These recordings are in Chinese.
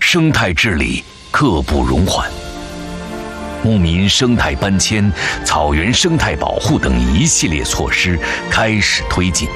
生态治理刻不容缓。牧民生态搬迁、草原生态保护等一系列措施开始推进。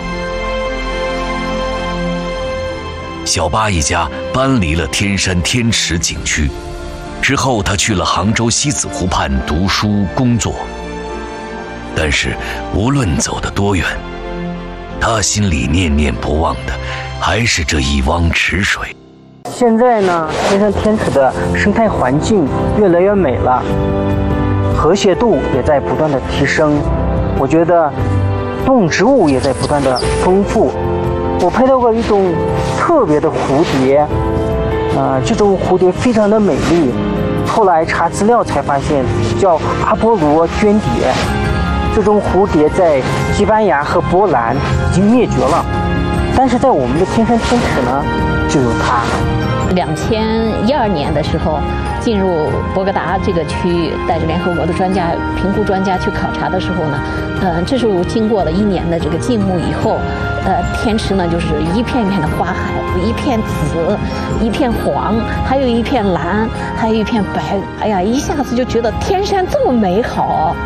小巴一家搬离了天山天池景区，之后他去了杭州西子湖畔读书工作。但是无论走得多远，他心里念念不忘的还是这一汪池水。 现在呢，天山天池的生态环境越来越美了，和谐度也在不断的提升。我觉得动植物也在不断的丰富。我拍到过一种特别的蝴蝶，这种蝴蝶非常的美丽。后来查资料才发现，叫阿波罗绢蝶。这种蝴蝶在西班牙和波兰已经灭绝了，但是在我们的天山天池呢，就有它。 2012年的时候，进入博格达这个区域，带着联合国的专家、评估专家去考察的时候呢，这时候经过了1年的这个静牧以后，天池呢就是一片一片的花海，一片紫，一片黄，还有一片蓝，还有一片白。哎呀，一下子就觉得天山这么美好。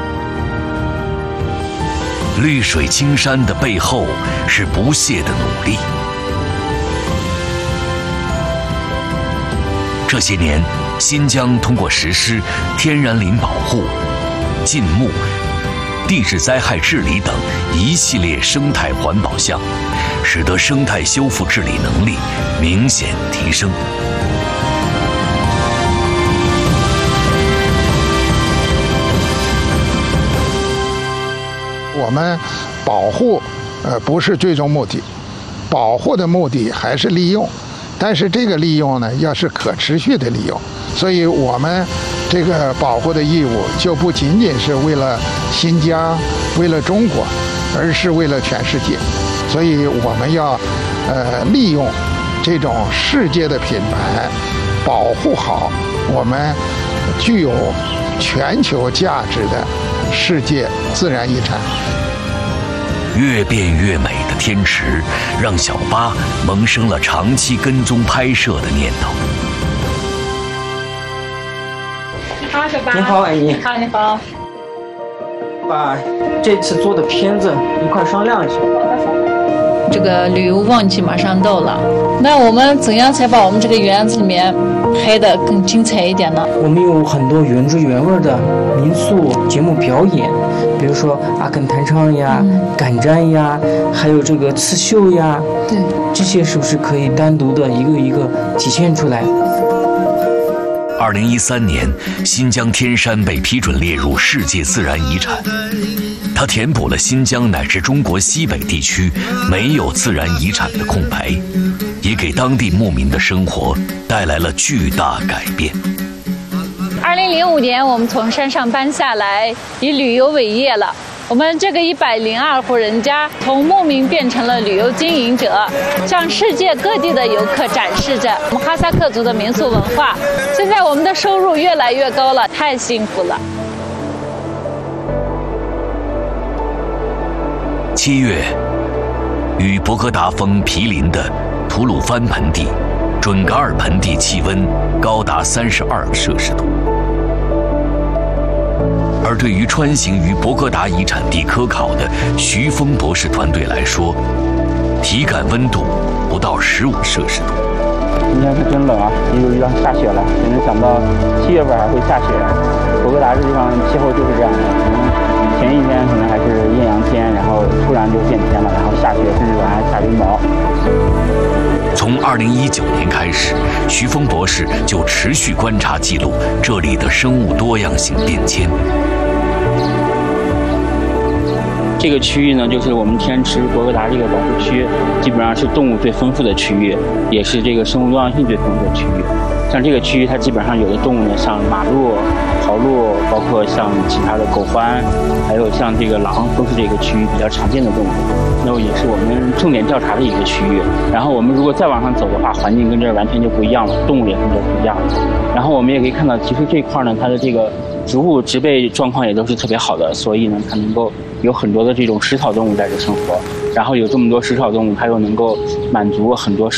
绿水青山的背后是不懈的努力。这些年，新疆通过实施天然林保护、禁牧、地质灾害治理等一系列生态环保项，使得生态修复治理能力明显提升。 我们保护，不是最终目的，保护的目的还是利用。但是这个利用呢，要是可持续的利用，所以我们这个保护的义务就不仅仅是为了新疆、为了中国，而是为了全世界。所以我们要利用这种世界的品牌，保护好我们具有全球价值的世界自然遗产。 越变越美的天池，让小巴萌生了长期跟踪拍摄的念头。 你好，小巴。你好，安妮。 你好，你好。 把这次做的片子一块商量一下。 这个旅游旺季马上到了，那我们怎样才把我们这个园子里面拍得更精彩一点呢？ 我们有很多原汁原味的民俗节目表演，比如说阿肯弹唱呀、赶毡呀，还有这个刺绣呀， 对， 这些是不是可以单独的一个一个体现出来 ？2013年，新疆天山被批准列入世界自然遗产。它填补了新疆乃至中国西北地区没有自然遗产的空白，也给当地牧民的生活带来了巨大改变。 2005年，我们从山上搬下来，以旅游为业了。我们这个102户人家从牧民变成了旅游经营者，向世界各地的游客展示着我们哈萨克族的民俗文化。现在我们的收入越来越高了，太幸福了。 7月，与博格达峰毗邻的吐鲁番盆地、准噶尔盆地气温高达32摄氏度。而对于穿行于博格达遗产地科考的徐峰博士团队来说，体感温度不到15摄氏度。 今天是真冷啊，因为要下雪了，谁能想到7月份还会下雪？博格达这地方气候就是这样的，可能前一天可能还是艳阳天，然后突然就变天了，然后下雪，甚至晚上下冰雹。 从2019年开始，徐峰博士就持续观察记录这里的生物多样性变迁。 这个区域呢，就是我们天池博格达这个保护区，基本上是动物最丰富的区域，也是这个生物多样性最丰富的区域。像这个区域，它基本上有的动物呢，像马鹿、狍鹿，包括像其他的狗獾，还有像这个狼，都是这个区域比较常见的动物。那也是我们重点调查的一个区域。然后我们如果再往上走的话，环境跟这儿完全就不一样了，动物也跟这儿不一样了。然后我们也可以看到，其实这块呢，它的这个植物植被状况也都是特别好的，所以呢，它能够有很多的这种食草动物在这生活。然后有这么多食草动物，它又能够满足很多